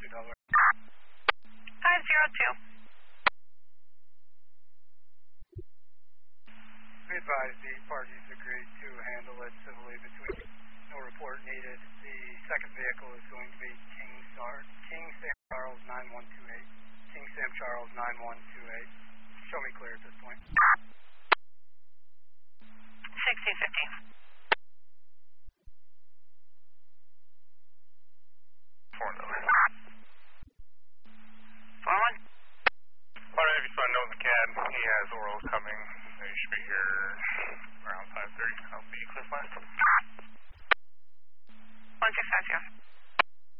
Delaware. 502. We advise the parties agreed to handle it civilly between no report needed. The second vehicle is going to be King Sam Charles 9128. King Sam Charles 9128. Show me clear at this point. 1650. 4-1. 4-1. Water Navy Sun, know the CAD. He has orals coming. He should be here around 5:30. I'll be Cliff Last. 1650.